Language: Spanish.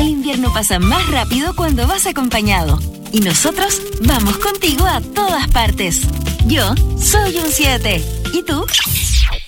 El invierno pasa más rápido cuando vas acompañado. Y nosotros vamos contigo a todas partes. Yo soy un 7. ¿Y tú?